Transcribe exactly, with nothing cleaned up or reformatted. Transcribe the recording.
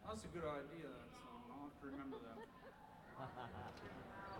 That's a good idea, that song. I'll have to remember that.